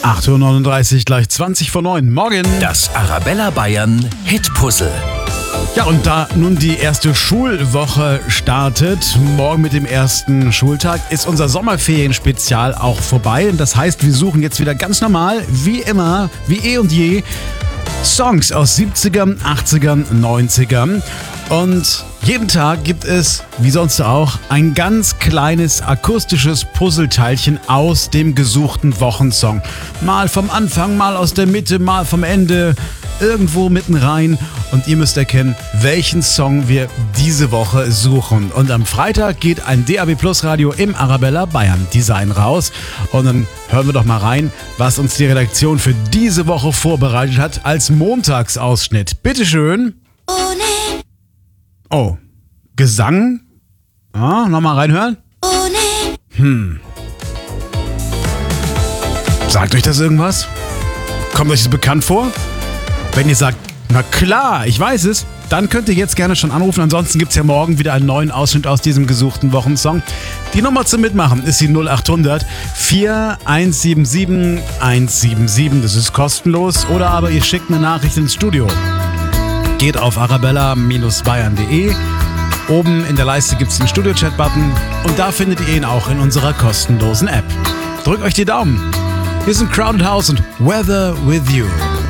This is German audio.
8:39 Uhr, gleich 20 vor 9. Morgen. Das Arabella Bayern Hitpuzzle. Ja, und da nun die erste Schulwoche startet, morgen mit dem ersten Schultag, ist unser Sommerferien-Spezial auch vorbei. Und das heißt, wir suchen jetzt wieder ganz normal, wie immer, wie eh und je, Songs aus 70ern, 80ern, 90ern. Und jeden Tag gibt es, wie sonst auch, ein ganz kleines akustisches Puzzleteilchen aus dem gesuchten Wochensong. Mal vom Anfang, mal aus der Mitte, mal vom Ende, irgendwo mitten rein. Und ihr müsst erkennen, welchen Song wir diese Woche suchen. Und am Freitag geht ein DAB+ Radio im Arabella Bayern Design raus. Und dann hören wir doch mal rein, was uns die Redaktion für diese Woche vorbereitet hat als Montagsausschnitt. Bitteschön. Oh, Gesang? Ah, nochmal reinhören? Sagt euch das irgendwas? Kommt euch das bekannt vor? Wenn ihr sagt, na klar, ich weiß es, dann könnt ihr jetzt gerne schon anrufen. Ansonsten gibt es ja morgen wieder einen neuen Ausschnitt aus diesem gesuchten Wochensong. Die Nummer zum Mitmachen ist die 0800 4177 177. Das ist kostenlos. Oder aber ihr schickt eine Nachricht ins Studio. Geht auf arabella-bayern.de. Oben in der Leiste gibt es den Studio-Chat-Button und da findet ihr ihn auch in unserer kostenlosen App. Drückt euch die Daumen. Wir sind Crowded House und Weather With You.